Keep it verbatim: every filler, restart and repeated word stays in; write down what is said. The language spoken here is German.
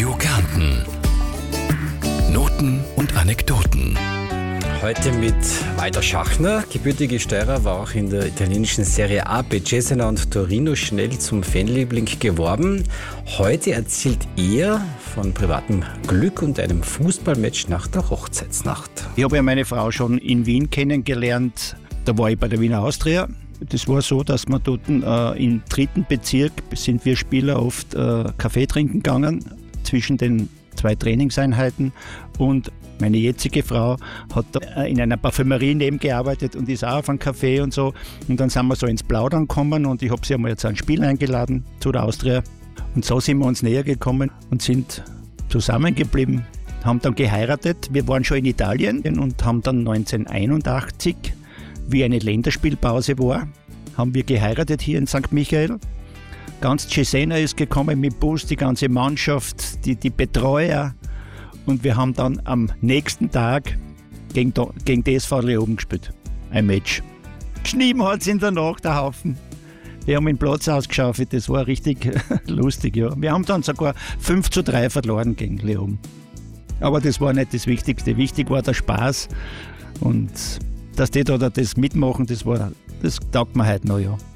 Radio Kärnten. Noten und Anekdoten. Heute mit Walter Schachner, gebürtige Steirer, war auch in der italienischen Serie A bei Cesena und Torino schnell zum Fanliebling geworden. Heute erzählt er von privatem Glück und einem Fußballmatch nach der Hochzeitsnacht. Ich habe ja meine Frau schon in Wien kennengelernt. Da war ich bei der Wiener Austria. Das war so, dass wir dort äh, im dritten Bezirk sind wir Spieler oft äh, Kaffee trinken gegangen zwischen den zwei Trainingseinheiten, und meine jetzige Frau hat da in einer Parfümerie nebengearbeitet und ist auch auf einen Kaffee und so. Und dann sind wir so ins Plaudern gekommen und ich habe sie einmal zu einem Spiel eingeladen zu der Austria. Und so sind wir uns näher gekommen und sind zusammengeblieben, haben dann geheiratet. Wir waren schon in Italien und haben dann neunzehnhunderteinundachtzig, wie eine Länderspielpause war, haben wir geheiratet hier in Sankt Michael. Ganz Cesena ist gekommen mit Bus, die ganze Mannschaft, die, die Betreuer. Und wir haben dann am nächsten Tag gegen, gegen D S V Leoben gespielt. Ein Match. Geschnieben hat es in der Nacht, der Haufen. Wir haben den Platz ausgeschafft, das war richtig lustig. Ja. Wir haben dann sogar fünf zu drei verloren gegen Leoben. Aber das war nicht das Wichtigste. Wichtig war der Spaß. Und dass die da das mitmachen, das, war, das taugt mir heute noch. Ja.